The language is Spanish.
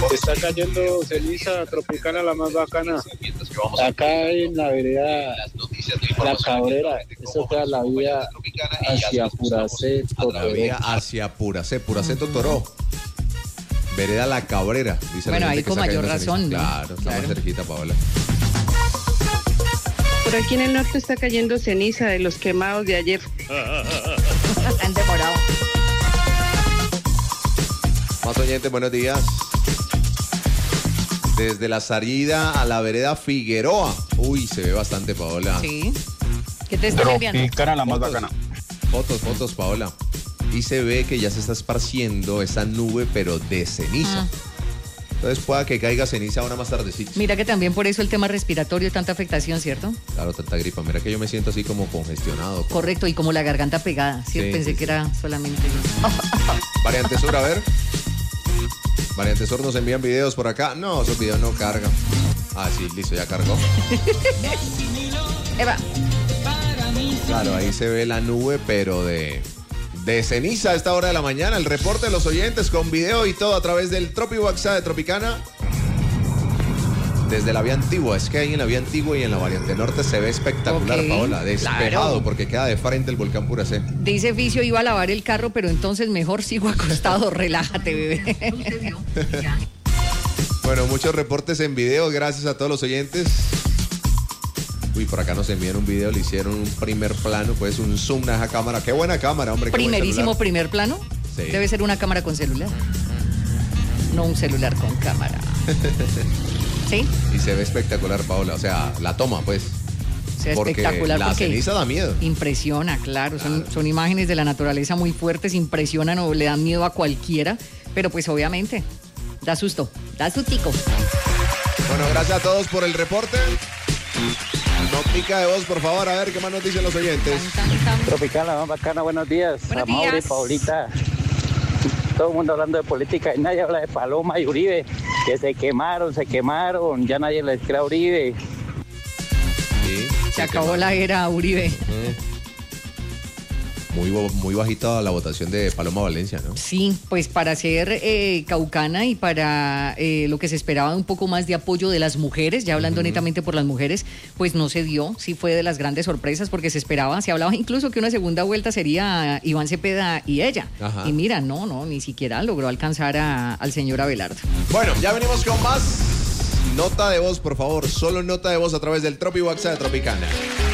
Está cayendo ceniza tropicana, la más bacana. Acá en la vereda La Cabrera, eso queda la vía hacia Puracé, La vía hacia Puracé, Totoró. Vereda La Cabrera, dice bueno, la gente ahí que con está mayor cayendo razón, ceniza. ¿no? Claro, está más cerquita, Paola. Por aquí en el norte está cayendo ceniza de los quemados de ayer. Han demorado. Más oyentes, buenos días. Desde la salida a la vereda Figueroa. Uy, se ve bastante, Paola. Sí. ¿Qué te está enviando? Tropicana, la más bacana. Fotos, Paola. Y se ve que ya se está esparciendo esa nube, pero de ceniza. Entonces pueda que caiga ceniza ahora más tardecito. Mira que también por eso el tema respiratorio, tanta afectación, ¿cierto? Claro, tanta gripa. Mira que yo me siento así como congestionado. Correcto, y como la garganta pegada. Sí, pensé que era solamente Variante Sur, a ver. Variante Sur nos envían videos por acá. No, esos videos no cargan. Ah, sí, listo, ya cargó. Eva. Claro, ahí se ve la nube, pero de ceniza a esta hora de la mañana. El reporte de los oyentes con video y todo a través del Tropi WhatsApp de Tropicana. Desde la vía antigua. Es que ahí en la vía antigua y en la variante norte se ve espectacular, Paola. Despejado, claro, porque queda de frente el volcán Puracé. Dice Vicio, iba a lavar el carro, pero entonces mejor sigo acostado. Relájate, bebé. Bueno, muchos reportes en video. Gracias a todos los oyentes. Uy, por acá nos envían un video, le hicieron un primer plano, pues un zoom a esa cámara. Qué buena cámara, hombre. Primerísimo primer plano. Sí. Debe ser una cámara con celular. No un celular con cámara. ¿Sí? Y se ve espectacular, Paola. O sea, la toma, pues. Se ve espectacular. La ceniza da miedo. Impresiona, claro. Son imágenes de la naturaleza muy fuertes, impresionan o le dan miedo a cualquiera. Pero pues obviamente, da susto, da sustico. Bueno, gracias a todos por el reporte. Notica de voz, por favor, a ver qué más nos dicen los oyentes. Tropicana, más bacana, buenos días. Buenos a Mauri, días. Paulita. Todo el mundo hablando de política y nadie habla de Paloma y Uribe, que se quemaron, ya nadie les cree a Uribe. Sí, se acabó la era Uribe. Muy bajita la votación de Paloma Valencia, ¿no? Sí, pues para ser caucana y para lo que se esperaba un poco más de apoyo de las mujeres, ya hablando netamente por las mujeres, pues no se dio. Sí fue de las grandes sorpresas porque se hablaba incluso que una segunda vuelta sería Iván Cepeda y ella. Ajá. Y mira, no, ni siquiera logró alcanzar al señor Abelardo. Bueno, ya venimos con más. Nota de voz, por favor, solo nota de voz a través del Tropi WhatsApp de Tropicana.